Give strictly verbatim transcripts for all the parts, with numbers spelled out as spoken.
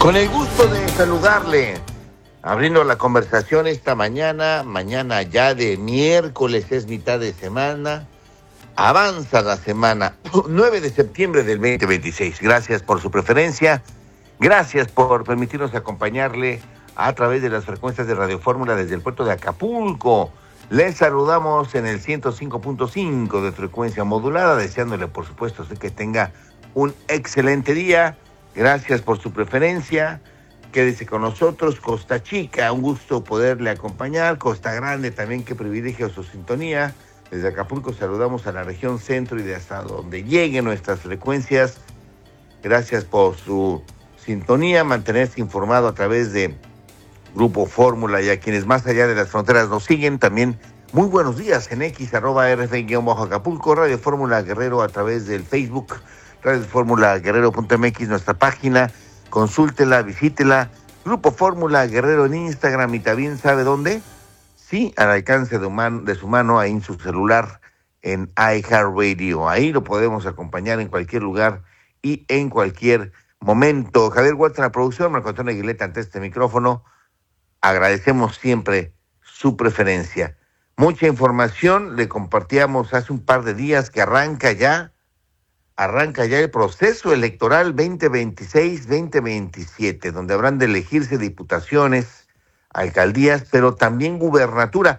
Con el gusto de saludarle, abriendo la conversación esta mañana, mañana ya de miércoles, es mitad de semana, avanza la semana, nueve de septiembre del veinte veintiséis. Gracias por su preferencia, gracias por permitirnos acompañarle a través de las frecuencias de Radio Fórmula desde el puerto de Acapulco. Les saludamos en el ciento cinco punto cinco de frecuencia modulada, deseándole por supuesto que tenga un excelente día. Gracias por su preferencia. Quédese con nosotros. Costa Chica, un gusto poderle acompañar. Costa Grande también, qué privilegio su sintonía. Desde Acapulco saludamos a la región centro y de hasta donde lleguen nuestras frecuencias. Gracias por su sintonía, mantenerse informado a través de Grupo Fórmula y a quienes más allá de las fronteras nos siguen. También muy buenos días en X, arroba R F-Acapulco, Radio Fórmula Guerrero a través del Facebook, Radio Fórmula Guerrero punto M X, nuestra página, consúltela, visítela. Grupo Fórmula Guerrero en Instagram y también ¿sabe dónde? Sí, al alcance de, human, de su mano, ahí en su celular, en iHeartRadio. Ahí lo podemos acompañar en cualquier lugar y en cualquier momento. Javier Huerta en la producción, Marco Antonio Aguileta ante este micrófono. Agradecemos siempre su preferencia. Mucha información le compartíamos hace un par de días que arranca ya Arranca ya el proceso electoral veinte veintiséis veinte veintisiete, donde habrán de elegirse diputaciones, alcaldías, pero también gubernatura.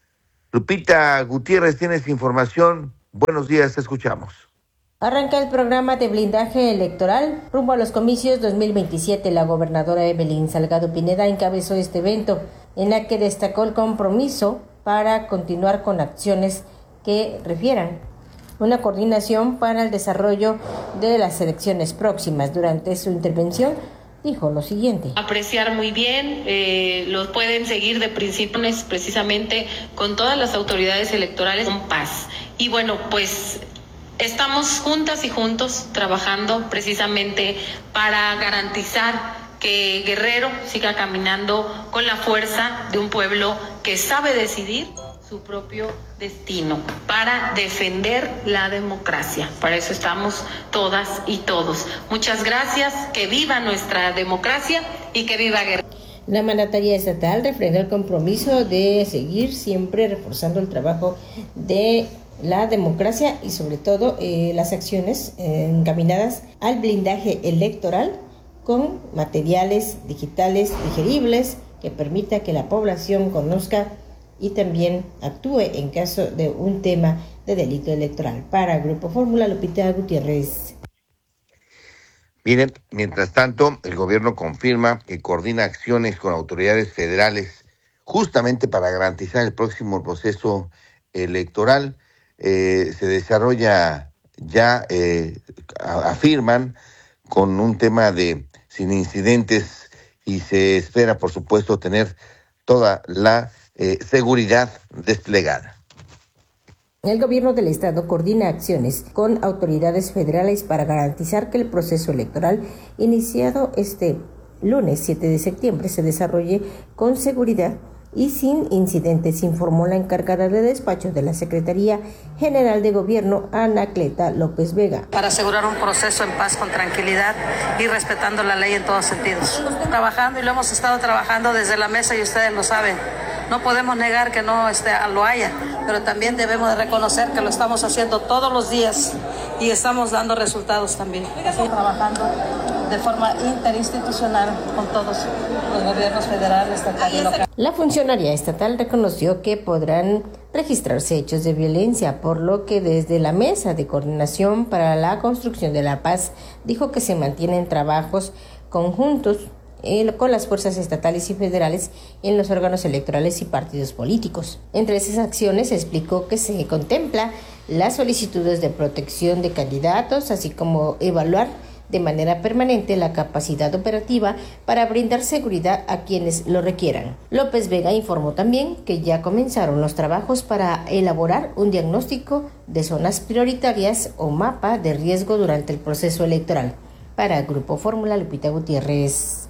Lupita Gutiérrez, tienes información. Buenos días, te escuchamos. Arranca el programa de blindaje electoral rumbo a los comicios dos mil veintisiete. La gobernadora Evelyn Salgado Pineda encabezó este evento, en la que destacó el compromiso para continuar con acciones que refieran una coordinación para el desarrollo de las elecciones próximas. Durante su intervención dijo lo siguiente: apreciar muy bien, eh, los pueden seguir de principios precisamente con todas las autoridades electorales con paz. Y bueno, pues estamos juntas y juntos trabajando precisamente para garantizar que Guerrero siga caminando con la fuerza de un pueblo que sabe decidir su propio destino, para defender la democracia. Para eso estamos todas y todos. Muchas gracias, que viva nuestra democracia y que viva Guerrero. La mandataria estatal refrendó el compromiso de seguir siempre reforzando el trabajo de la democracia y sobre todo eh, las acciones eh, encaminadas al blindaje electoral con materiales digitales digeribles que permita que la población conozca y también actúe en caso de un tema de delito electoral. Para Grupo Fórmula, Lupita Gutiérrez. Miren, mientras tanto, el gobierno confirma que coordina acciones con autoridades federales justamente para garantizar el próximo proceso electoral. Eh, se desarrolla ya, eh, afirman, con un tema de sin incidentes y se espera, por supuesto, tener toda la Eh, seguridad desplegada. El gobierno del estado coordina acciones con autoridades federales para garantizar que el proceso electoral iniciado este lunes siete de septiembre se desarrolle con seguridad y sin incidentes, informó la encargada de despacho de la Secretaría General de Gobierno, Anacleta López Vega. Para asegurar un proceso en paz, con tranquilidad y respetando la ley en todos sentidos. Trabajando y lo hemos estado trabajando desde la mesa y ustedes lo saben. No podemos negar que no este, lo haya, pero también debemos de reconocer que lo estamos haciendo todos los días y estamos dando resultados también. Estamos trabajando de forma interinstitucional con todos los gobiernos federal, estatal y local. La funcionaria estatal reconoció que podrán registrarse hechos de violencia, por lo que desde la Mesa de Coordinación para la Construcción de la Paz dijo que se mantienen trabajos conjuntos con las fuerzas estatales y federales en los órganos electorales y partidos políticos. Entre esas acciones se explicó que se contempla las solicitudes de protección de candidatos, así como evaluar de manera permanente la capacidad operativa para brindar seguridad a quienes lo requieran. López Vega informó también que ya comenzaron los trabajos para elaborar un diagnóstico de zonas prioritarias o mapa de riesgo durante el proceso electoral. Para Grupo Fórmula, Lupita Gutiérrez.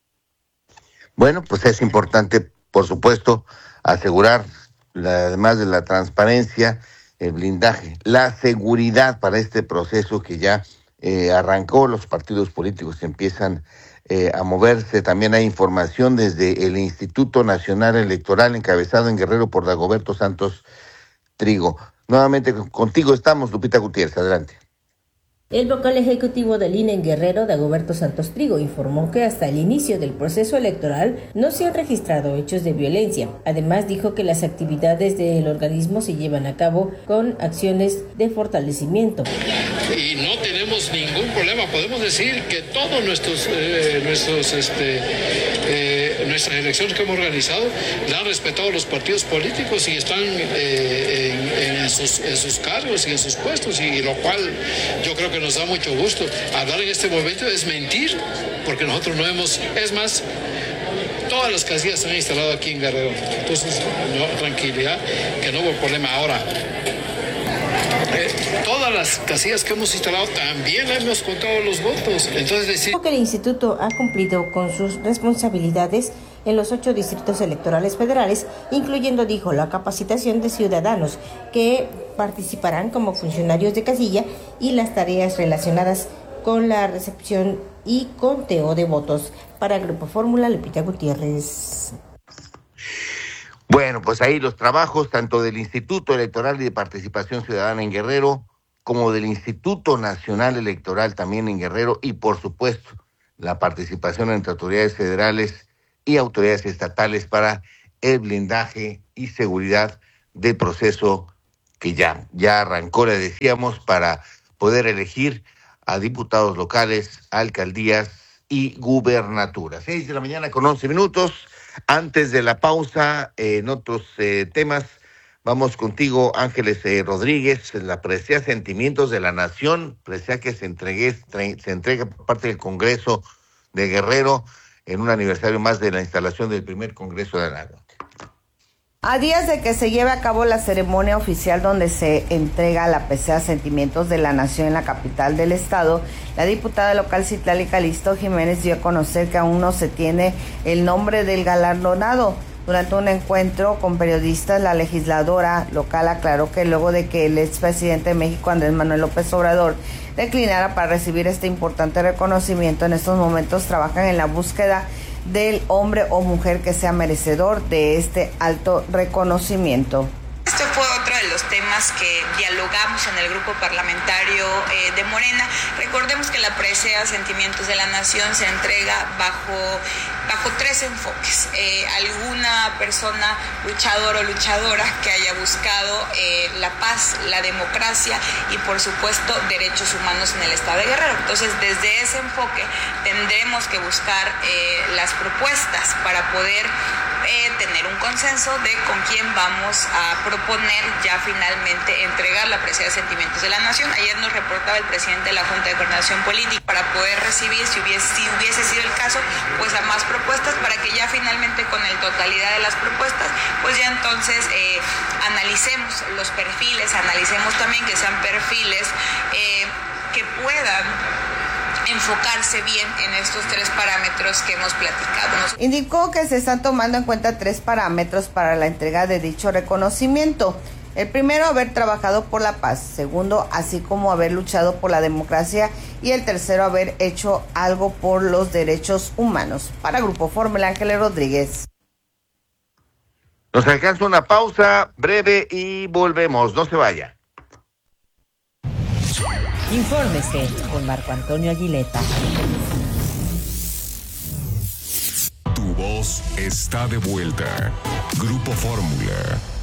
Bueno, pues es importante, por supuesto, asegurar, la, además de la transparencia, el blindaje, la seguridad para este proceso que ya eh, arrancó, los partidos políticos empiezan eh, a moverse. También hay información desde el Instituto Nacional Electoral, encabezado en Guerrero por Dagoberto Santos Trigo. Nuevamente contigo estamos, Lupita Gutiérrez, adelante. El vocal ejecutivo del I N E en Guerrero, Dagoberto Santos Trigo, informó que hasta el inicio del proceso electoral no se han registrado hechos de violencia. Además, dijo que las actividades del organismo se llevan a cabo con acciones de fortalecimiento. Y no tenemos ningún problema, podemos decir que todos nuestros, eh, nuestros, este, eh, nuestras elecciones que hemos organizado la han respetado los partidos políticos y están eh, en, en, sus, en sus cargos y en sus puestos, y lo cual yo creo que nos da mucho gusto. Hablar en este momento es mentir, porque nosotros no hemos, es más, todas las casillas se han instalado aquí en Guerrero, entonces no, tranquilidad, que no hubo problema. Ahora, eh, todas las casillas que hemos instalado también hemos contado los votos, entonces decir... que el instituto ha cumplido con sus responsabilidades en los ocho distritos electorales federales, incluyendo, dijo, la capacitación de ciudadanos que participarán como funcionarios de casilla y las tareas relacionadas con la recepción y conteo de votos. Para Grupo Fórmula, Lupita Gutiérrez. Bueno, pues ahí los trabajos tanto del Instituto Electoral y de Participación Ciudadana en Guerrero, como del Instituto Nacional Electoral también en Guerrero, y por supuesto la participación entre autoridades federales y autoridades estatales para el blindaje y seguridad del proceso que ya, ya arrancó, le decíamos, para poder elegir a diputados locales, alcaldías y gubernaturas. Seis de la mañana con once minutos. Antes de la pausa, eh, en otros eh, temas, vamos contigo, Ángeles eh, Rodríguez. La presea Sentimientos de la Nación, presea que se, entregue, se entrega por parte del Congreso de Guerrero en un aniversario más de la instalación del primer Congreso de la Nación. A días de que se lleve a cabo la ceremonia oficial donde se entrega la presea Sentimientos de la Nación en la capital del estado, la diputada local Citlali Calixto Jiménez dio a conocer que aún no se tiene el nombre del galardonado. Durante un encuentro con periodistas, la legisladora local aclaró que luego de que el expresidente de México, Andrés Manuel López Obrador, declinara para recibir este importante reconocimiento, en estos momentos trabajan en la búsqueda del hombre o mujer que sea merecedor de este alto reconocimiento. Este fue otro de los temas que dialogamos en el grupo parlamentario eh, de Morena. Recordemos que la presea Sentimientos de la Nación se entrega bajo, bajo tres enfoques. Eh, alguna persona luchador o luchadora que haya buscado eh, la paz, la democracia y por supuesto derechos humanos en el estado de Guerrero. Entonces desde ese enfoque tendremos que buscar eh, las propuestas para poder eh, tener un consenso de con quién vamos a proponer ya finalmente entregar la presea de Sentimientos de la Nación. Ayer nos reportaba el presidente de la Junta de Coordinación Política para poder recibir, si hubiese, si hubiese sido el caso, pues a más propuestas para que ya finalmente con la totalidad de las propuestas, pues ya entonces eh, analicemos los perfiles, analicemos también que sean perfiles eh, que puedan enfocarse bien en estos tres parámetros que hemos platicado. Indicó que se están tomando en cuenta tres parámetros para la entrega de dicho reconocimiento. El primero, haber trabajado por la paz. Segundo, así como haber luchado por la democracia. Y el tercero, haber hecho algo por los derechos humanos. Para Grupo Fórmula, Ángeles Rodríguez. Nos alcanza una pausa breve y volvemos. No se vaya. Infórmese con Marco Antonio Aguileta. Tu voz está de vuelta. Grupo Fórmula.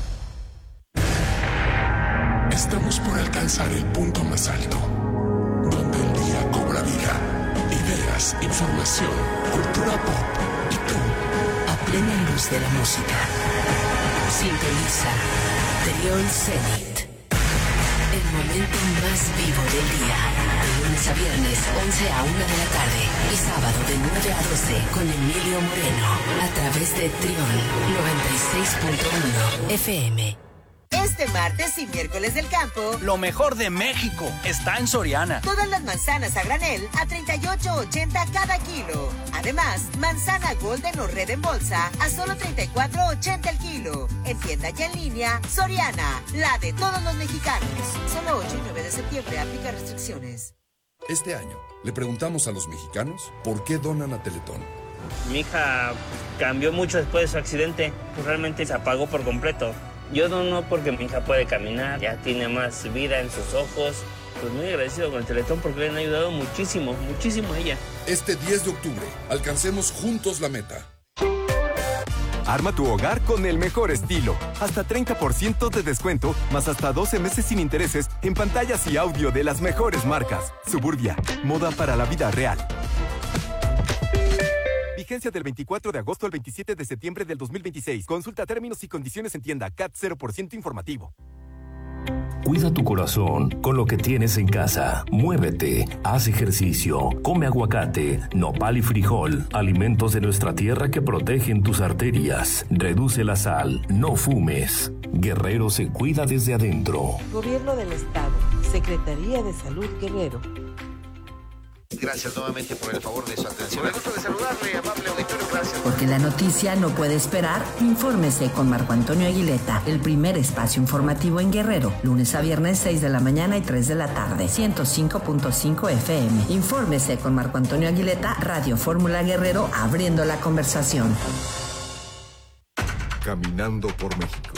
Estamos por alcanzar el punto más alto, donde el día cobra vida. Ideas, información, cultura pop y tú, a plena luz de la música. Sintoniza Trión Zenit. El momento más vivo del día. De lunes a viernes, once a una de la tarde. Y sábado de nueve a doce con Emilio Moreno. A través de Trión noventa y seis punto uno F M. Este martes y miércoles del campo, lo mejor de México está en Soriana. Todas las manzanas a granel a treinta y ocho ochenta cada kilo. Además, manzana Golden o Red en bolsa a solo treinta y cuatro ochenta el kilo. En tienda y en línea, Soriana, la de todos los mexicanos. Solo ocho y nueve de septiembre, aplica restricciones. Este año, le preguntamos a los mexicanos por qué donan a Teletón. Mi hija cambió mucho después de su accidente, pues realmente se apagó por completo. Yo dono porque mi hija puede caminar, ya tiene más vida en sus ojos. Pues muy agradecido con el Teletón porque le han ayudado muchísimo, muchísimo a ella. Este diez de octubre, alcancemos juntos la meta. Arma tu hogar con el mejor estilo. Hasta treinta por ciento de descuento, más hasta doce meses sin intereses en pantallas y audio de las mejores marcas. Suburbia, moda para la vida real. Vigencia del veinticuatro de agosto al veintisiete de septiembre del dos mil veintiséis. Consulta términos y condiciones en tienda. C A T cero por ciento informativo. Cuida tu corazón con lo que tienes en casa. Muévete, haz ejercicio, come aguacate, nopal y frijol, alimentos de nuestra tierra que protegen tus arterias. Reduce la sal, no fumes. Guerrero se cuida desde adentro. Gobierno del Estado, Secretaría de Salud Guerrero. Gracias nuevamente por el favor de su atención. Me gusta de saludarle, amable auditorio, gracias. Porque la noticia no puede esperar, infórmese con Marco Antonio Aguileta, el primer espacio informativo en Guerrero, lunes a viernes seis de la mañana y tres de la tarde, ciento cinco punto cinco F M. Infórmese con Marco Antonio Aguileta, Radio Fórmula Guerrero, abriendo la conversación. Caminando por México.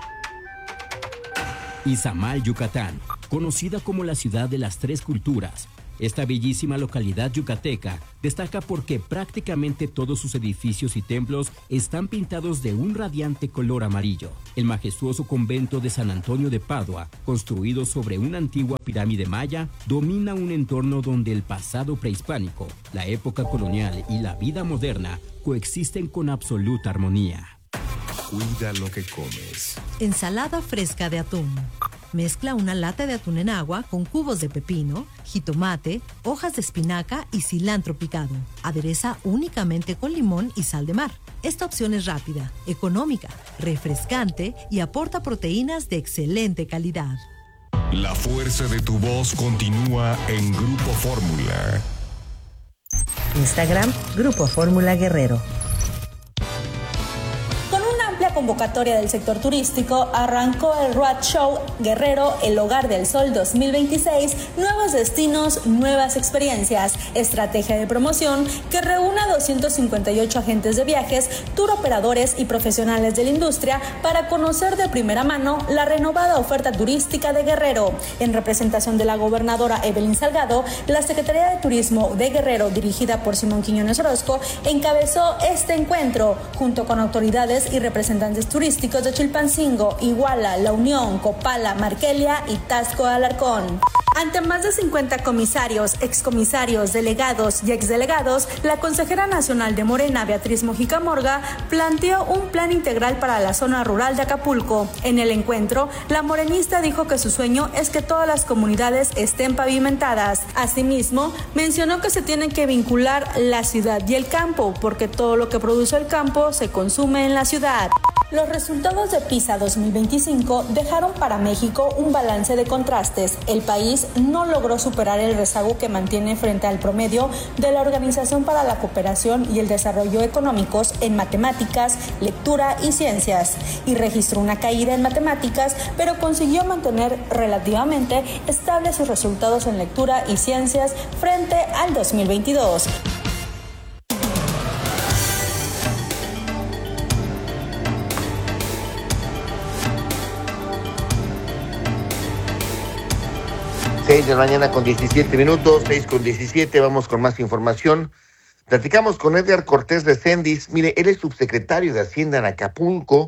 Izamal, Yucatán, conocida como la ciudad de las tres culturas. Esta bellísima localidad yucateca destaca porque prácticamente todos sus edificios y templos están pintados de un radiante color amarillo. El majestuoso convento de San Antonio de Padua, construido sobre una antigua pirámide maya, domina un entorno donde el pasado prehispánico, la época colonial y la vida moderna coexisten con absoluta armonía. Cuida lo que comes. Ensalada fresca de atún. Mezcla una lata de atún en agua con cubos de pepino, jitomate, hojas de espinaca y cilantro picado. Adereza únicamente con limón y sal de mar. Esta opción es rápida, económica, refrescante y aporta proteínas de excelente calidad. La fuerza de tu voz continúa en Grupo Fórmula. Instagram, Grupo Fórmula Guerrero. Convocatoria del sector turístico, arrancó el Road Show Guerrero, el Hogar del Sol dos mil veintiséis, nuevos destinos, nuevas experiencias, estrategia de promoción que reúne a doscientos cincuenta y ocho agentes de viajes, tour operadores y profesionales de la industria para conocer de primera mano la renovada oferta turística de Guerrero. En representación de la gobernadora Evelyn Salgado, la Secretaría de Turismo de Guerrero, dirigida por Simón Quiñones Orozco, encabezó este encuentro junto con autoridades y representantes turísticos de Chilpancingo, Iguala, La Unión, Copala, Marquelia y Taxco Alarcón. Ante más de cincuenta comisarios, excomisarios, delegados y exdelegados, la consejera nacional de Morena, Beatriz Mojica Morga, planteó un plan integral para la zona rural de Acapulco. En el encuentro, la morenista dijo que su sueño es que todas las comunidades estén pavimentadas. Asimismo, mencionó que se tienen que vincular la ciudad y el campo, porque todo lo que produce el campo se consume en la ciudad. Los resultados de PISA dos mil veinticinco dejaron para México un balance de contrastes. El país no logró superar el rezago que mantiene frente al promedio de la Organización para la Cooperación y el Desarrollo Económicos en matemáticas, lectura y ciencias, y registró una caída en matemáticas, pero consiguió mantener relativamente estables sus resultados en lectura y ciencias frente al dos mil veintidós. seis de la mañana con diecisiete minutos, seis con diecisiete, vamos con más información. Platicamos con Edgar Cortés de Cendis. Mire, él es subsecretario de Hacienda en Acapulco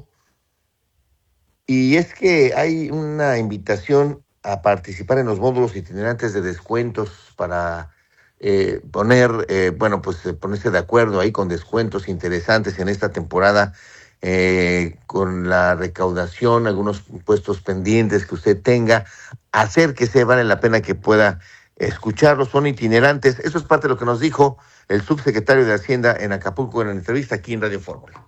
y es que hay una invitación a participar en los módulos itinerantes de descuentos para eh, poner, eh, bueno, pues eh, ponerse de acuerdo ahí con descuentos interesantes en esta temporada, eh, con la recaudación, algunos impuestos pendientes que usted tenga. Acérquese, vale la pena que pueda escucharlos, son itinerantes. Eso es parte de lo que nos dijo el subsecretario de Hacienda en Acapulco en la entrevista aquí en Radio Fórmula.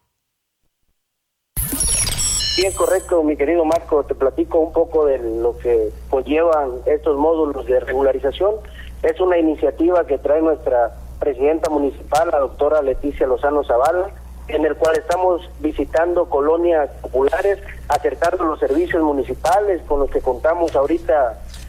Sí, es correcto, mi querido Marco, te platico un poco de lo que conllevan estos módulos de regularización. Es una iniciativa que trae nuestra presidenta municipal, la doctora Leticia Lozano Zavala, en el cual estamos visitando colonias populares, acercando los servicios municipales con los que contamos ahorita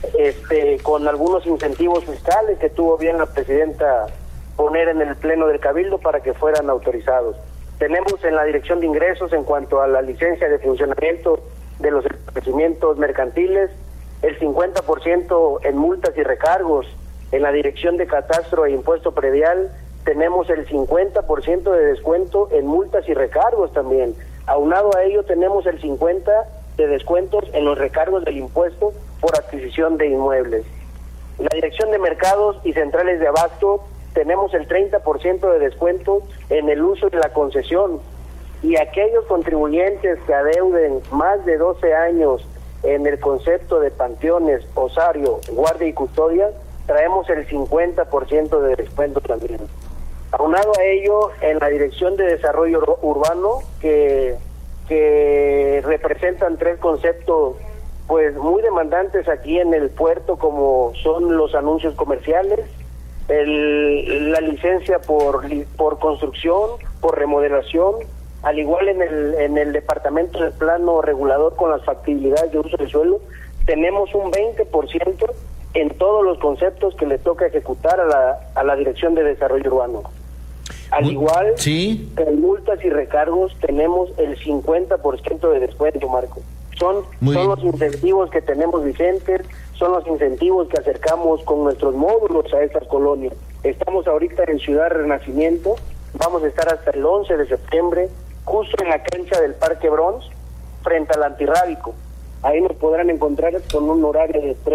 este, con algunos incentivos fiscales que tuvo bien la presidenta poner en el pleno del Cabildo para que fueran autorizados. Tenemos en la Dirección de Ingresos, en cuanto a la licencia de funcionamiento de los establecimientos mercantiles, el cincuenta por ciento en multas y recargos. En la Dirección de Catastro e Impuesto Predial tenemos el cincuenta por ciento de descuento en multas y recargos también. Aunado a ello tenemos el cincuenta por ciento de descuentos en los recargos del impuesto por adquisición de inmuebles. En la Dirección de Mercados y Centrales de Abasto tenemos el treinta por ciento de descuento en el uso de la concesión, y aquellos contribuyentes que adeuden más de doce años en el concepto de panteones, osario, guardia y custodia, traemos el cincuenta por ciento de descuento también. Aunado a ello, en la Dirección de Desarrollo Urbano, que, que representan tres conceptos pues muy demandantes aquí en el puerto, como son los anuncios comerciales, el, la licencia por, por construcción, por remodelación, al igual en el, en el Departamento del Plano Regulador con las factibilidades de uso del suelo, tenemos un veinte por ciento en todos los conceptos que le toca ejecutar a la, a la Dirección de Desarrollo Urbano. Al igual sí. que en multas y recargos tenemos el cincuenta por ciento de descuento, Marco. Son, son los incentivos que tenemos vigentes, son los incentivos que acercamos con nuestros módulos a estas colonias. Estamos ahorita en Ciudad Renacimiento, vamos a estar hasta el once de septiembre, justo en la cancha del Parque Bronx, frente al Antirrábico. Ahí nos podrán encontrar con un horario de tres